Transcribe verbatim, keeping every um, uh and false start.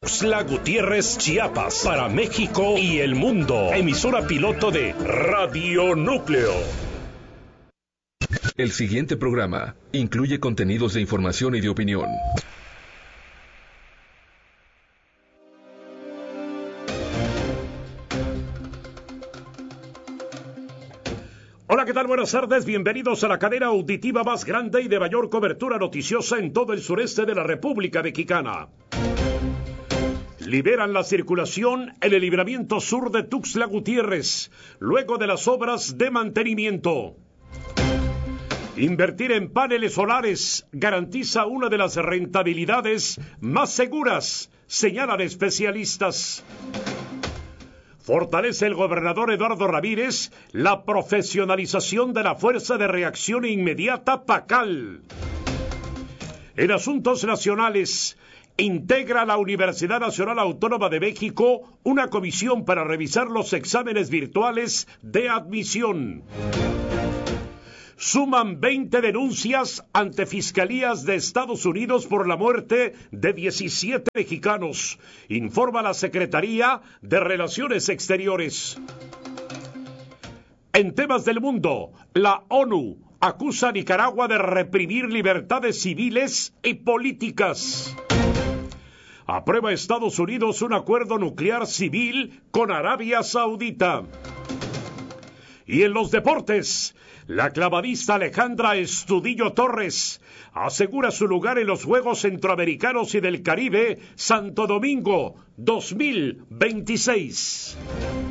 Tuxtla Gutiérrez, Chiapas, para México y el mundo. Emisora piloto de Radio Núcleo. El siguiente programa incluye contenidos de información y de opinión. Hola, ¿qué tal? Buenas tardes, bienvenidos a la cadena auditiva más grande y de mayor cobertura noticiosa en todo el sureste de la República Mexicana. Liberan la circulación en el libramiento sur de Tuxtla Gutiérrez, luego de las obras de mantenimiento. Invertir en paneles solares garantiza una de las rentabilidades más seguras, señalan especialistas. Fortalece el gobernador Eduardo Ramírez la profesionalización de la Fuerza de Reacción Inmediata PACAL. En asuntos nacionales, integra la Universidad Nacional Autónoma de México una comisión para revisar los exámenes virtuales de admisión. Suman veinte denuncias ante fiscalías de Estados Unidos por la muerte de diecisiete mexicanos, informa la Secretaría de Relaciones Exteriores. En temas del mundo, la ONU acusa a Nicaragua de reprimir libertades civiles y políticas. Aprueba Estados Unidos un acuerdo nuclear civil con Arabia Saudita. Y en los deportes, la clavadista Alejandra Estudillo Torres asegura su lugar en los Juegos Centroamericanos y del Caribe Santo Domingo dos mil veintiséis.